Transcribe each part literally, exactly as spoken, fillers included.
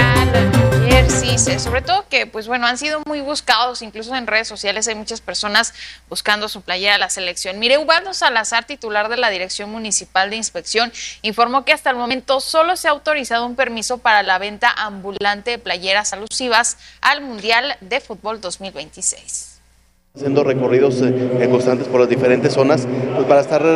mundial, jerseys, eh, sobre todo que, pues bueno, han sido muy buscados, incluso en redes sociales hay muchas personas buscando su playera de la selección. Mire, Ubaldo Salazar, titular de la Dirección Municipal de Inspección, informó que hasta el momento solo se ha autorizado un permiso para la venta ambulante de playeras alusivas al Mundial de Fútbol dos mil veintiséis. Haciendo recorridos eh, constantes por las diferentes zonas, pues para estar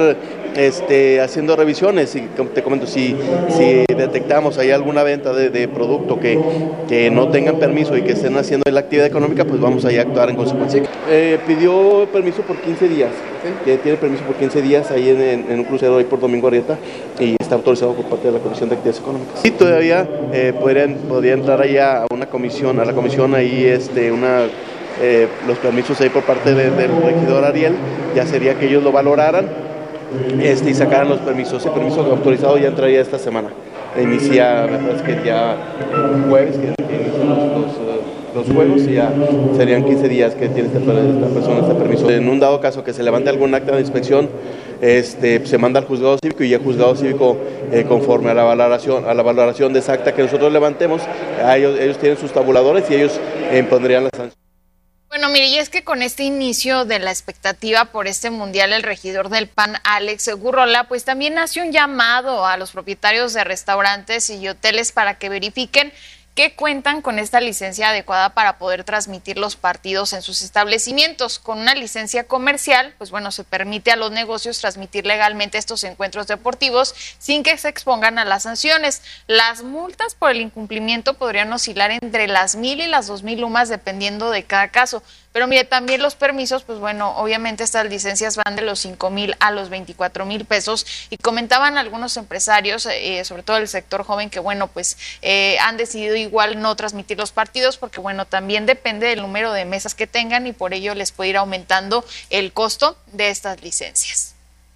este, haciendo revisiones, y como te comento, si, si detectamos hay alguna venta de, de producto que, que no tengan permiso y que estén haciendo la actividad económica, pues vamos a actuar en consecuencia. Eh, pidió permiso por quince días, ¿sí? Que tiene permiso por quince días ahí en, en, en un crucero ahí por Domingo Arrieta y está autorizado por parte de la Comisión de Actividades Económicas. Y todavía eh, podrían, podría entrar allá a una comisión, a la comisión ahí este, una... Eh, los permisos ahí por parte de, del regidor Ariel, ya sería que ellos lo valoraran este, y sacaran los permisos. El permiso autorizado ya entraría esta semana. Inicia, me parece que ya jueves, que, que inician los, los, los juegos, y ya serían quince días que tiene esta, esta persona este permiso. En un dado caso que se levante algún acta de inspección, este, se manda al juzgado cívico, y el juzgado cívico, eh, conforme a la valoración a la valoración de esa acta que nosotros levantemos, a ellos, ellos tienen sus tabuladores y ellos eh, pondrían las sanciones. Bueno, mire, y es que con este inicio de la expectativa por este mundial, el regidor del P A N, Alex Gurrola, pues también hace un llamado a los propietarios de restaurantes y hoteles para que verifiquen que cuentan con esta licencia adecuada para poder transmitir los partidos en sus establecimientos. Con una licencia comercial, pues bueno, se permite a los negocios transmitir legalmente estos encuentros deportivos sin que se expongan a las sanciones. Las multas por el incumplimiento podrían oscilar entre las mil y las dos mil lumas dependiendo de cada caso. Pero mire, también los permisos, pues bueno, obviamente estas licencias van de los cinco mil a los veinticuatro mil pesos, y comentaban algunos empresarios, eh, sobre todo el sector joven, que bueno, pues eh, han decidido igual no transmitir los partidos porque bueno, también depende del número de mesas que tengan y por ello les puede ir aumentando el costo de estas licencias.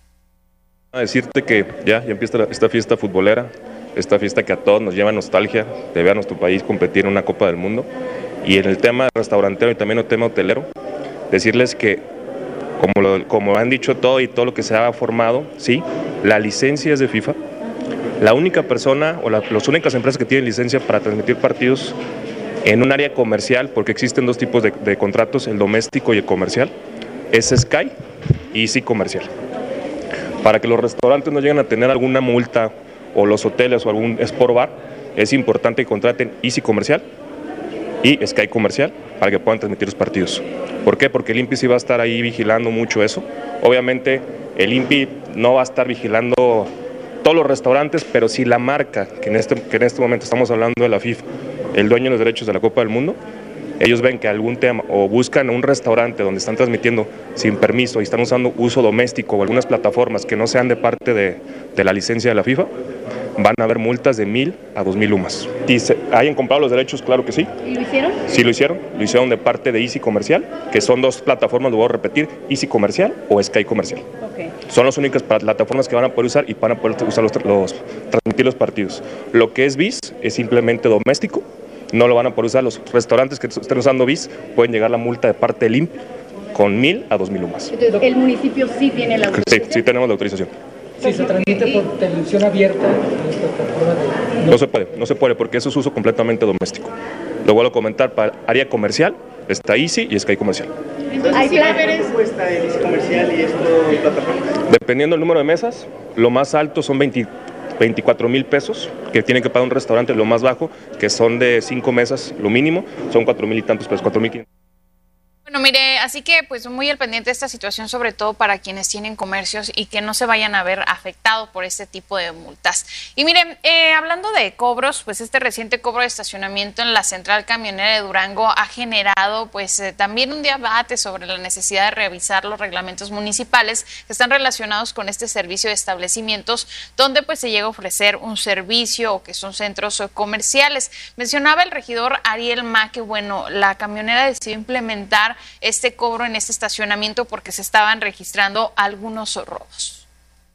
A decirte que ya, ya empieza esta fiesta futbolera, esta fiesta que a todos nos lleva nostalgia de ver a nuestro país competir en una Copa del Mundo. Y en el tema restaurantero y también el tema hotelero, decirles que, como, lo, como han dicho todo y todo lo que se ha formado, sí, la licencia es de FIFA. La única persona o la, las únicas empresas que tienen licencia para transmitir partidos en un área comercial, porque existen dos tipos de, de contratos, el doméstico y el comercial, es Sky y Easy Comercial. Para que los restaurantes no lleguen a tener alguna multa, o los hoteles o algún Sport Bar, es importante que contraten Easy Comercial y Sky Comercial para que puedan transmitir los partidos. ¿Por qué? Porque el I N P I sí va a estar ahí vigilando mucho eso. Obviamente el I N P I no va a estar vigilando todos los restaurantes, pero sí la marca, que en este, que en este momento estamos hablando de la FIFA, el dueño de los derechos de la Copa del Mundo, ellos ven que algún tema o buscan un restaurante donde están transmitiendo sin permiso y están usando uso doméstico o algunas plataformas que no sean de parte de, de la licencia de la FIFA, van a haber multas de mil a dos mil lumas. ¿Y se hayan comprado los derechos? Claro que sí. ¿Y lo hicieron? Sí lo hicieron, lo hicieron de parte de Easy Comercial, que son dos plataformas, lo voy a repetir, Easy Comercial o Sky Comercial. Okay. Son las únicas plataformas que van a poder usar y van a poder usar los, los, transmitir los partidos. Lo que es B I S es simplemente doméstico, no lo van a poder usar. Los restaurantes que estén usando B I S pueden llegar la multa de parte del I N P I con mil a dos mil lumas. Entonces, ¿el municipio sí tiene la autorización? Sí, sí tenemos la autorización. Si se transmite por televisión abierta, no, no se puede, no se puede porque eso es uso completamente doméstico. Lo vuelvo a comentar, para área comercial está Easy y Sky Comercial. Entonces, ¿sí va a haber ¿Cuánto cuesta el Easy Comercial y esto plataforma? Dependiendo del número de mesas, lo más alto son veinte, veinticuatro mil pesos que tienen que pagar un restaurante, lo más bajo, que son de cinco mesas, lo mínimo, son cuatro mil y tantos pesos, cuatro mil quinientos. Bueno, mire, así que pues muy al pendiente de esta situación, sobre todo para quienes tienen comercios y que no se vayan a ver afectados por este tipo de multas. Y miren, eh, hablando de cobros, pues este reciente cobro de estacionamiento en la central camionera de Durango ha generado pues eh, también un debate sobre la necesidad de revisar los reglamentos municipales que están relacionados con este servicio de establecimientos donde pues se llega a ofrecer un servicio o que son centros comerciales. Mencionaba el regidor Ariel Ma que bueno, la camionera decidió implementar este cobro en este estacionamiento porque se estaban registrando algunos robos.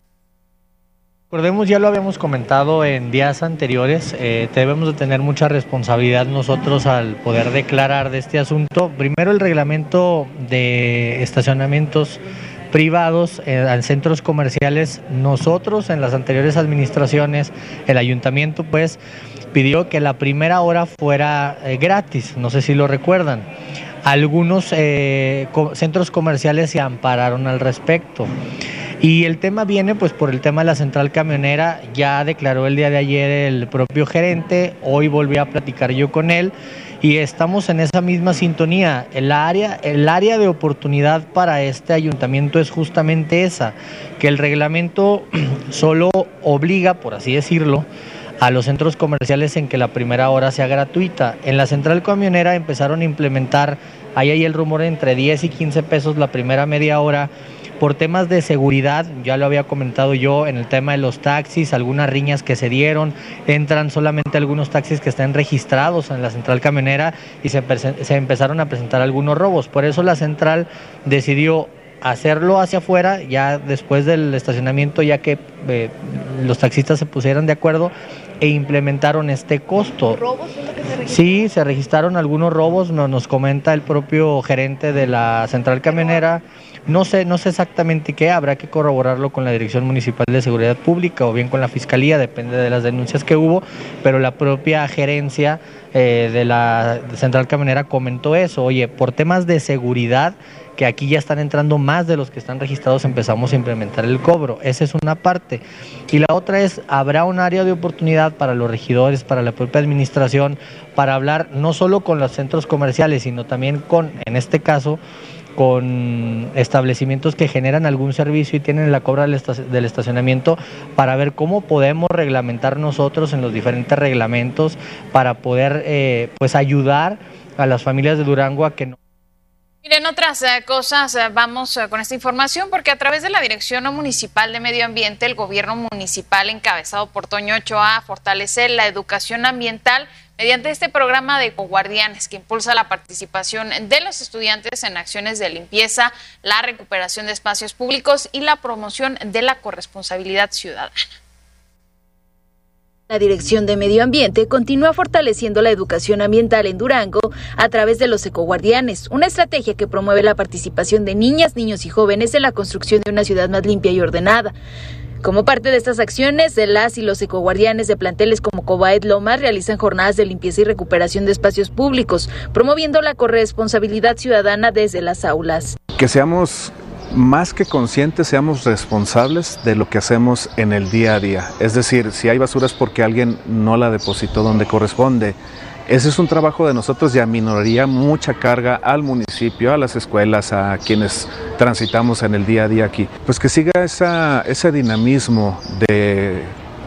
Recordemos, ya lo habíamos comentado en días anteriores, eh, debemos de tener mucha responsabilidad nosotros al poder declarar de este asunto. Primero, el reglamento de estacionamientos privados eh, en centros comerciales, nosotros en las anteriores administraciones, el ayuntamiento pues pidió que la primera hora fuera eh, gratis, no sé si lo recuerdan. Algunos eh, co- centros comerciales se ampararon al respecto. Y el tema viene pues por el tema de la central camionera. Ya declaró el día de ayer el propio gerente, hoy volví a platicar yo con él y estamos en esa misma sintonía. El área, el área de oportunidad para este ayuntamiento es justamente esa, que el reglamento solo obliga, por así decirlo, a los centros comerciales en que la primera hora sea gratuita. En la central camionera empezaron a implementar, ahí hay el rumor, entre diez y quince pesos la primera media hora, por temas de seguridad. Ya lo había comentado yo en el tema de los taxis, algunas riñas que se dieron, entran solamente algunos taxis que están registrados en la central camionera y se, se empezaron a presentar algunos robos. Por eso la central decidió hacerlo hacia afuera, ya después del estacionamiento, ya que eh, los taxistas se pusieran de acuerdo e implementaron este costo. ¿Robos es lo que se registró? Sí, se registraron algunos robos, nos, nos comenta el propio gerente de la central camionera. No sé, no sé exactamente qué, habrá que corroborarlo con la Dirección Municipal de Seguridad Pública o bien con la Fiscalía, depende de las denuncias que hubo, pero la propia gerencia eh, de la central camionera comentó eso. Oye, por temas de seguridad, que aquí ya están entrando más de los que están registrados, empezamos a implementar el cobro. Esa es una parte. Y la otra es, habrá un área de oportunidad para los regidores, para la propia administración, para hablar no solo con los centros comerciales, sino también con, en este caso, con establecimientos que generan algún servicio y tienen la cobra del estacionamiento, para ver cómo podemos reglamentar nosotros en los diferentes reglamentos para poder eh, pues ayudar a las familias de Durango a que no. Miren, otras eh, cosas, eh, vamos eh, con esta información, porque a través de la Dirección Municipal de Medio Ambiente, el gobierno municipal encabezado por Toño Ochoa fortalece la educación ambiental mediante este programa de ecoguardianes que impulsa la participación de los estudiantes en acciones de limpieza, la recuperación de espacios públicos y la promoción de la corresponsabilidad ciudadana. La Dirección de Medio Ambiente continúa fortaleciendo la educación ambiental en Durango a través de los ecoguardianes, una estrategia que promueve la participación de niñas, niños y jóvenes en la construcción de una ciudad más limpia y ordenada. Como parte de estas acciones, las y los ecoguardianes de planteles como Cobaet Lomas realizan jornadas de limpieza y recuperación de espacios públicos, promoviendo la corresponsabilidad ciudadana desde las aulas. Que seamos más que conscientes, seamos responsables de lo que hacemos en el día a día. Es decir, si hay basura es porque alguien no la depositó donde corresponde. Ese es un trabajo de nosotros y aminoraría mucha carga al municipio, a las escuelas, a quienes transitamos en el día a día aquí. Pues que siga esa, ese dinamismo de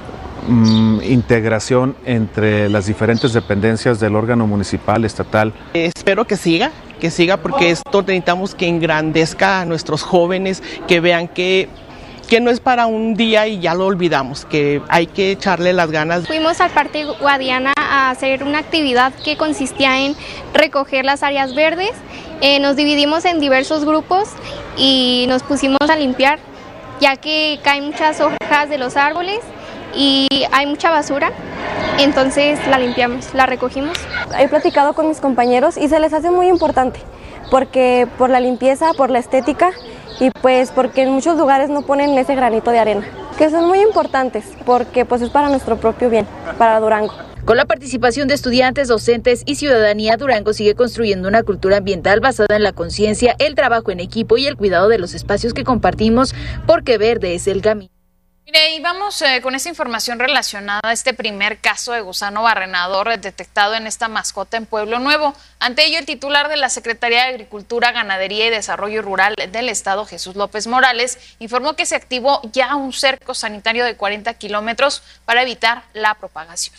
mm, integración entre las diferentes dependencias del órgano municipal, estatal. Espero que siga, que siga porque esto necesitamos que engrandezca a nuestros jóvenes, que vean que que no es para un día y ya lo olvidamos, que hay que echarle las ganas. Fuimos al Parque Guadiana a hacer una actividad que consistía en recoger las áreas verdes. Eh, nos dividimos en diversos grupos y nos pusimos a limpiar, ya que caen muchas hojas de los árboles y hay mucha basura, entonces la limpiamos, la recogimos. He platicado con mis compañeros y se les hace muy importante, porque por la limpieza, por la estética, y pues porque en muchos lugares no ponen ese granito de arena, que son muy importantes porque pues es para nuestro propio bien, para Durango. Con la participación de estudiantes, docentes y ciudadanía, Durango sigue construyendo una cultura ambiental basada en la conciencia, el trabajo en equipo y el cuidado de los espacios que compartimos, porque verde es el camino. Mire, y vamos eh, con esta información relacionada a este primer caso de gusano barrenador detectado en esta mascota en Pueblo Nuevo. Ante ello, el titular de la Secretaría de Agricultura, Ganadería y Desarrollo Rural del Estado, Jesús López Morales, informó que se activó ya un cerco sanitario de cuarenta kilómetros para evitar la propagación.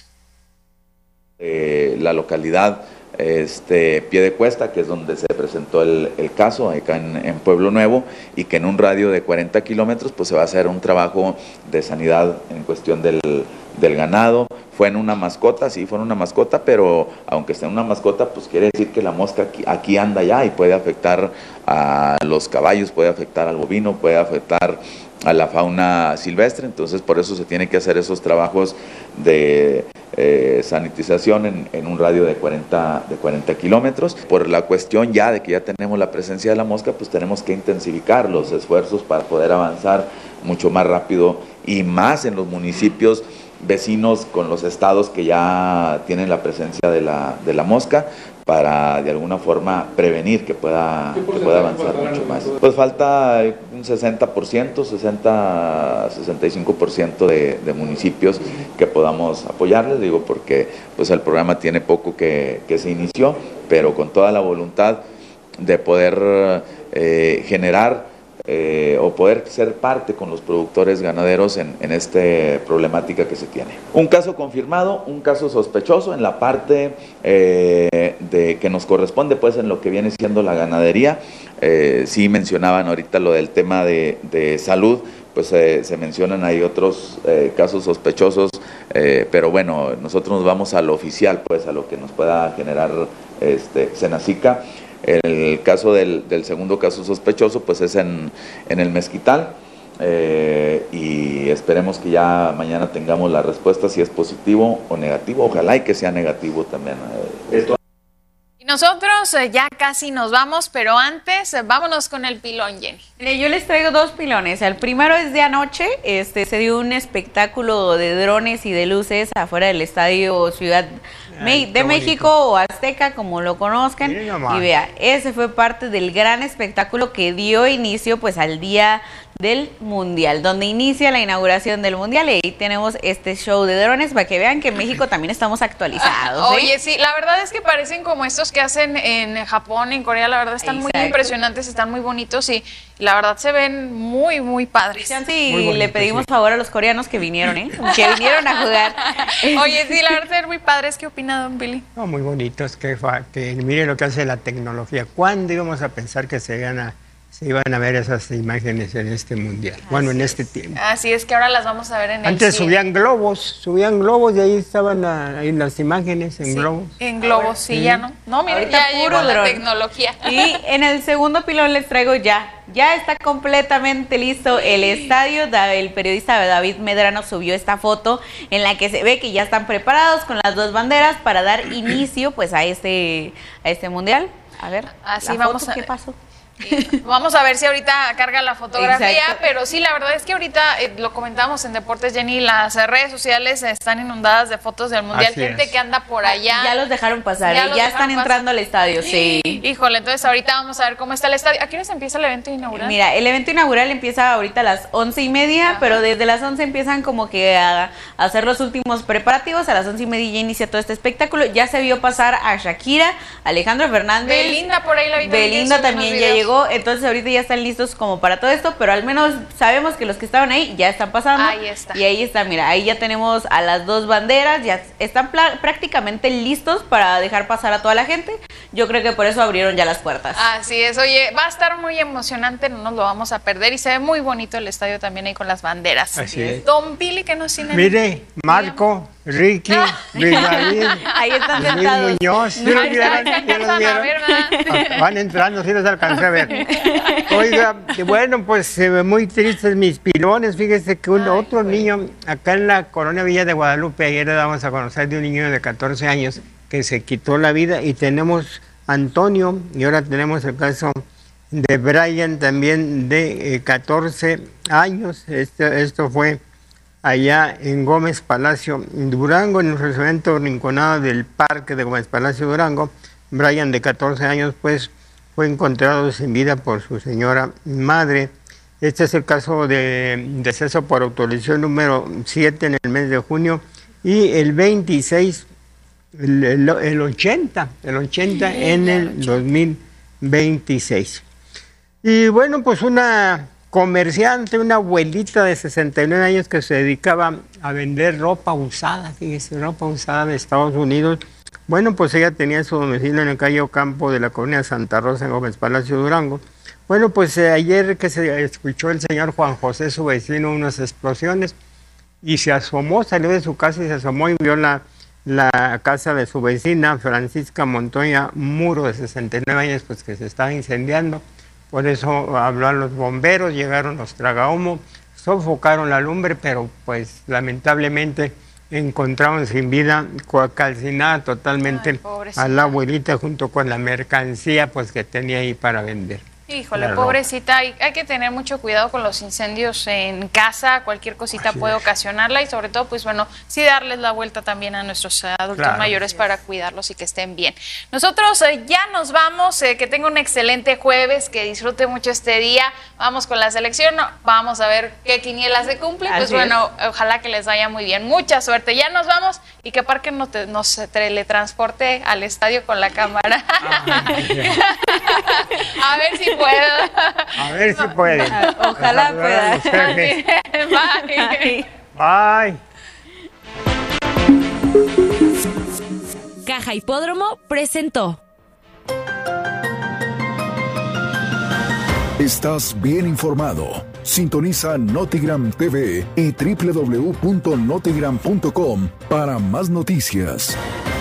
Eh, la localidad este Piedecuesta, que es donde se presentó el, el caso, acá en, en Pueblo Nuevo, y que en un radio de cuarenta kilómetros pues se va a hacer un trabajo de sanidad en cuestión del, del ganado. Fue en una mascota, sí, fue en una mascota, pero aunque esté en una mascota, pues quiere decir que la mosca aquí, aquí anda ya y puede afectar a los caballos, puede afectar al bovino, puede afectar a la fauna silvestre. Entonces por eso se tiene que hacer esos trabajos de eh, sanitización en, en un radio de cuarenta kilómetros. Por la cuestión ya de que ya tenemos la presencia de la mosca, pues tenemos que intensificar los esfuerzos para poder avanzar mucho más rápido y más en los municipios vecinos con los estados que ya tienen la presencia de la, de la mosca, para de alguna forma prevenir que pueda, que pueda avanzar mucho más. Pues falta un sesenta por ciento, sesenta, sesenta y cinco por ciento de, de municipios que podamos apoyarles, digo, porque pues el programa tiene poco que, que se inició, pero con toda la voluntad de poder eh, generar Eh, o poder ser parte con los productores ganaderos en, en esta problemática que se tiene. Un caso confirmado, un caso sospechoso en la parte eh, de que nos corresponde pues en lo que viene siendo la ganadería. Eh, sí mencionaban ahorita lo del tema de, de salud, pues eh, se mencionan ahí otros eh, casos sospechosos, eh, pero bueno, nosotros nos vamos a lo oficial, pues a lo que nos pueda generar este Senacica. El caso del, del segundo caso sospechoso pues es en, en el Mezquital, eh, y esperemos que ya mañana tengamos la respuesta si es positivo o negativo, ojalá y que sea negativo también. Eh, esto... Y nosotros eh, ya casi nos vamos, pero antes eh, vámonos con el pilón, Jenny. Mire, yo les traigo dos pilones. El primero es de anoche, este se dio un espectáculo de drones y de luces afuera del Estadio Ciudad Ay, de México bonito. O Azteca, como lo conozcan. Y vea, ese fue parte del gran espectáculo que dio inicio pues al día del Mundial, donde inicia la inauguración del Mundial, y ahí tenemos este show de drones para que vean que en México también estamos actualizados. ¿eh? Oye, sí, la verdad es que parecen como estos que hacen en Japón, en Corea, la verdad están Exacto. muy impresionantes, están muy bonitos y la verdad se ven muy, muy padres. Sí, muy bonito, le pedimos sí. favor a los coreanos que vinieron, ¿eh? Que vinieron a jugar. Oye, sí, la verdad se ven muy padres. ¿Qué opina don Billy? No, muy bonitos, que, que mire lo que hace la tecnología. ¿Cuándo íbamos a pensar que se iban a se iban a ver esas imágenes en este mundial? Así bueno, en este tiempo. Así es que ahora las vamos a ver en Antes el subían globos, subían globos y ahí estaban a, ahí las imágenes en sí, globos. En globos, sí, sí, ya no. No, mira, ya llegó la tecnología. Y en el segundo pilón les traigo ya, ya está completamente listo el estadio. El periodista David Medrano subió esta foto en la que se ve que ya están preparados con las dos banderas para dar inicio pues a este, a este mundial. A ver, así vamos foto, a... ¿qué pasó? Vamos a ver si ahorita carga la fotografía, Exacto. pero sí, la verdad es que ahorita, eh, lo comentamos en Deportes, Jenny, las redes sociales están inundadas de fotos del Mundial, Así gente es. que anda por allá. Ya los dejaron pasar, ya, ¿eh? ya están entrando pasar. al estadio, sí. Híjole, entonces ahorita vamos a ver cómo está el estadio. ¿A qué hora empieza el evento inaugural? Mira, el evento inaugural empieza ahorita a las once y media, Ajá. pero desde las once empiezan como que a, a hacer los últimos preparativos. A las once y media ya inicia todo este espectáculo. Ya se vio pasar a Shakira, Alejandro Fernández. Belinda por ahí la vi. Belinda también ya llegó, entonces ahorita ya están listos como para todo esto, pero al menos sabemos que los que estaban ahí ya están pasando. Ahí está. Y ahí está, mira, ahí ya tenemos a las dos banderas, ya están prácticamente listos para dejar pasar a toda la gente. Yo creo que por eso abrieron ya las puertas. Así es, oye, va a estar muy emocionante, no nos lo vamos a perder y se ve muy bonito el estadio también ahí con las banderas. Así es. Don Billy, que nos tiene. Mire, Marco, Ricky, Luis David, ahí están Luis sentados. Muñoz, ¿sí los vieron? ¿Sí los vieron? Van entrando, sí los alcancé a ver. Oiga, bueno, pues se ve muy tristes mis pilones. Fíjese que un, Ay, otro güey. niño, acá en la Colonia Villa de Guadalupe, ayer le damos a conocer de un niño de catorce años que se quitó la vida, y tenemos Antonio, y ahora tenemos el caso de Brian también de eh, catorce años. Esto, esto fue allá en Gómez Palacio, Durango, en el restaurante Rinconado del Parque de Gómez Palacio, Durango. Brian, de catorce años, pues fue encontrado sin vida por su señora madre. Este es el caso de deceso por autorización número siete en el mes de junio, y el veintiséis, el, el, el ochenta, el ochenta en el dos mil veintiséis. Y bueno, pues una comerciante, una abuelita de sesenta y nueve años que se dedicaba a vender ropa usada, fíjese, ropa usada de Estados Unidos. Bueno, pues ella tenía su domicilio en el calle Ocampo de la colonia Santa Rosa, en Gómez Palacio, Durango. Bueno, pues eh, ayer que se escuchó el señor Juan José, su vecino, unas explosiones, y se asomó, salió de su casa y se asomó y vio la, la casa de su vecina, Francisca Montoya Muro, de sesenta y nueve años, pues que se estaba incendiando. Por eso habló a los bomberos, llegaron los tragahumo, sofocaron la lumbre, pero pues lamentablemente encontraron sin vida, calcinada totalmente Ay, a la abuelita junto con la mercancía pues que tenía ahí para vender. Híjole, Claro. pobrecita, hay, hay que tener mucho cuidado con los incendios en casa, cualquier cosita Así puede es. ocasionarla y sobre todo, pues bueno, sí darles la vuelta también a nuestros eh, adultos Claro. mayores para cuidarlos y que estén bien. Nosotros eh, ya nos vamos, eh, que tenga un excelente jueves, que disfrute mucho este día, vamos con la selección, vamos a ver qué quiniela se cumple, pues Así bueno, ojalá que les vaya muy bien, mucha suerte, ya nos vamos y que Parque nos, te- nos teletransporte al estadio con la cámara. A ver si puedo. A ver si puede. Ojalá A saludar a pueda. los jefes. Bye. Bye. Caja Hipódromo presentó. Estás bien informado. Sintoniza Notigram T V y doble u doble u doble u punto notigram punto com para más noticias.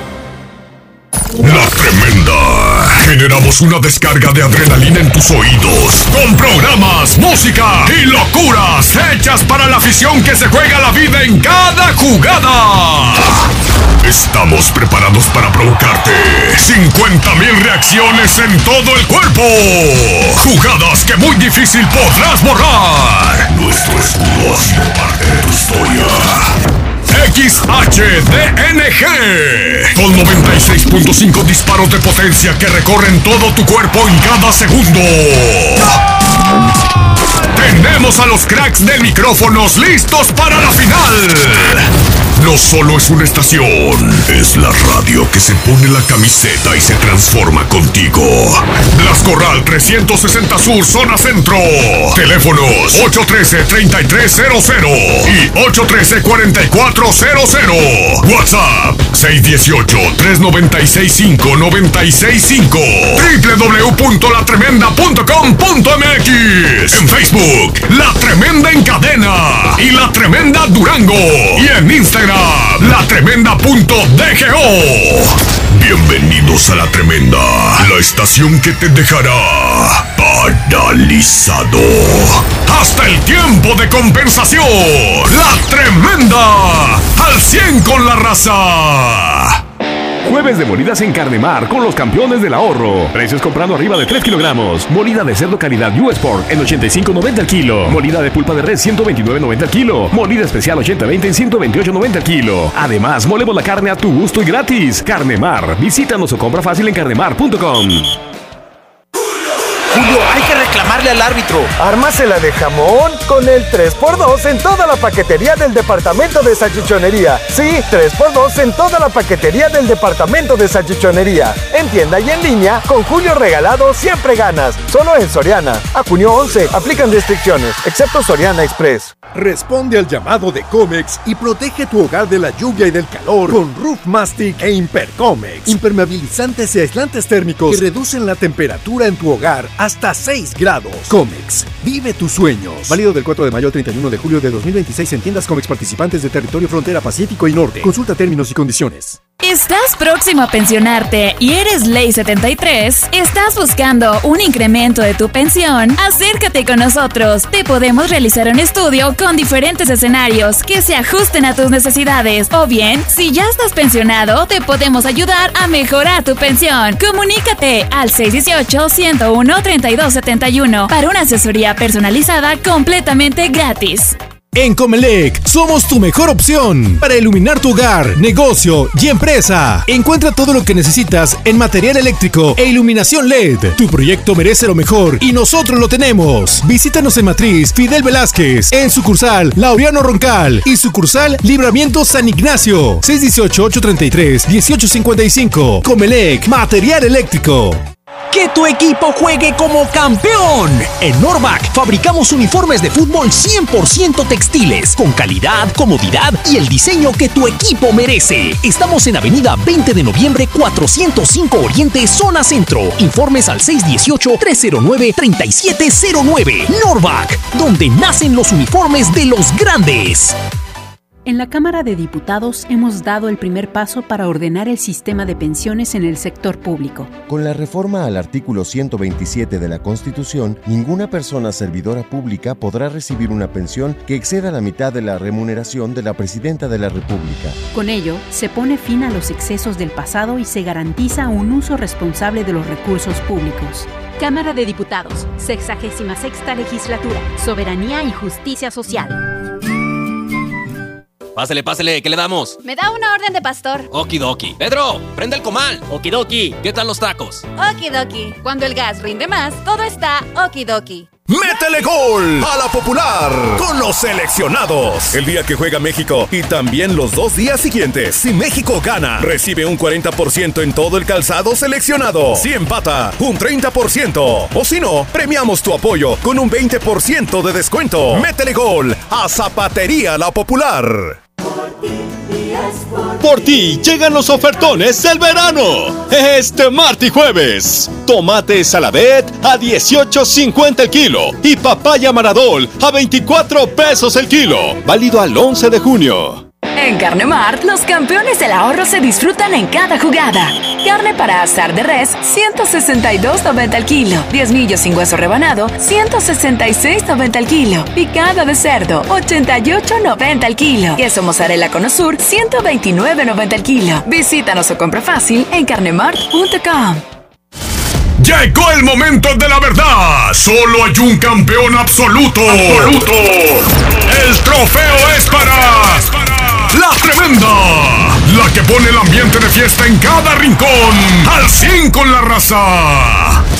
La Tremenda. Generamos una descarga de adrenalina en tus oídos con programas, música y locuras hechas para la afición que se juega la vida en cada jugada. Estamos preparados para provocarte cincuenta mil reacciones en todo el cuerpo. Jugadas que muy difícil podrás borrar. Nuestro escudo ha sido parte de tu historia. X H D N G con noventa y seis punto cinco disparos de potencia que recorren todo tu cuerpo en cada segundo. Tenemos a los cracks de micrófonos listos para la final. No solo es una estación, es la radio que se pone la camiseta y se transforma contigo. Blas Corral trescientos sesenta Sur, zona centro. Teléfonos ocho uno tres, tres tres cero cero y ocho uno tres, cuatro cuatro cero cero. WhatsApp seis uno ocho, tres nueve seis cinco, nueve seis cinco. doble u doble u doble u punto la tremenda punto com punto m x. En Facebook, La Tremenda en Cadena y La Tremenda Durango. Y en Instagram, La Tremenda punto d g o. Bienvenidos a La Tremenda, la estación que te dejará paralizado hasta el tiempo de compensación. La Tremenda, al cien con la raza. Jueves de molidas en Carnemar con los campeones del ahorro. Precios comprando arriba de tres kilogramos. Molida de cerdo calidad U S Pork en ochenta y cinco noventa al kilo. Molida de pulpa de res ciento veintinueve noventa al kilo. Molida especial ochenta veinte en ciento veintiocho noventa al kilo. Además, molemos la carne a tu gusto y gratis. Carnemar. Visítanos o compra fácil en carnemar punto com. Julio, hay que reclamarle al árbitro. Ármasela de jamón con el tres por dos en toda la paquetería del departamento de salchichonería. Sí, tres por dos en toda la paquetería del departamento de salchichonería. En tienda y en línea, con Julio regalado siempre ganas. Solo en Soriana. A junio once, aplican restricciones, excepto Soriana Express. Responde al llamado de Comex y protege tu hogar de la lluvia y del calor con Roof Mastic e Impercomex. Impermeabilizantes y aislantes térmicos que reducen la temperatura en tu hogar hasta seis grados. Comex, vive tus sueños. Válido del cuatro de mayo al treinta y uno de julio de dos mil veintiséis en tiendas Comex participantes de territorio frontera Pacífico y Norte. Consulta términos y condiciones. ¿Estás próximo a pensionarte y eres Ley setenta y tres? ¿Estás buscando un incremento de tu pensión? Acércate con nosotros. Te podemos realizar un estudio con diferentes escenarios que se ajusten a tus necesidades. O bien, si ya estás pensionado, te podemos ayudar a mejorar tu pensión. Comunícate al seis uno ocho, ciento uno, treinta y dos setenta y uno para una asesoría personalizada completamente gratis. En Comelec somos tu mejor opción para iluminar tu hogar, negocio y empresa. Encuentra todo lo que necesitas en material eléctrico e iluminación L E D. Tu proyecto merece lo mejor y nosotros lo tenemos. Visítanos en Matriz Fidel Velázquez, en sucursal Laureano Roncal y sucursal Libramiento San Ignacio. seis uno ocho, ocho tres tres, uno ocho cinco cinco. Comelec, material eléctrico. ¡Que tu equipo juegue como campeón! En Norvac fabricamos uniformes de fútbol cien por ciento textiles, con calidad, comodidad y el diseño que tu equipo merece. Estamos en Avenida veinte de noviembre, cuatrocientos cinco Oriente, Zona Centro. Informes al seis uno ocho, tres cero nueve, tres siete cero nueve. Norvac, donde nacen los uniformes de los grandes. En la Cámara de Diputados hemos dado el primer paso para ordenar el sistema de pensiones en el sector público. Con la reforma al artículo ciento veintisiete de la Constitución, ninguna persona servidora pública podrá recibir una pensión que exceda la mitad de la remuneración de la Presidenta de la República. Con ello, se pone fin a los excesos del pasado y se garantiza un uso responsable de los recursos públicos. Cámara de Diputados, sexagésima sexta legislatura, Soberanía y Justicia Social. Pásele, pásele, ¿qué le damos? Me da una orden de pastor. Okidoki. Pedro, prende el comal. Okidoki. ¿Qué tal los tacos? Okidoki. Cuando el gas rinde más, todo está okidoki. ¡Métele gol a la Popular con los seleccionados! El día que juega México y también los dos días siguientes. Si México gana, recibe un cuarenta por ciento en todo el calzado seleccionado. Si empata, un treinta por ciento. O si no, premiamos tu apoyo con un veinte por ciento de descuento. ¡Métele gol a Zapatería La Popular! Por ti llegan los ofertones del verano. Este martes y jueves. Tomate Saladet a dieciocho cincuenta el kilo y papaya Maradol a veinticuatro pesos el kilo. Válido al once de junio. En Carne Mart, los campeones del ahorro se disfrutan en cada jugada. Carne para asar de res, ciento sesenta y dos noventa el kilo. Diezmillo sin hueso rebanado, ciento sesenta y seis noventa el kilo. Picada de cerdo, ochenta y ocho noventa el kilo. Queso mozzarella Cono Sur, ciento veintinueve noventa el kilo. Visítanos o compra fácil en carnemart punto com. Llegó el momento de la verdad. Solo hay un campeón absoluto. Absoluto. El trofeo es para La Tremenda, la que pone el ambiente de fiesta en cada rincón. Al cien con la raza.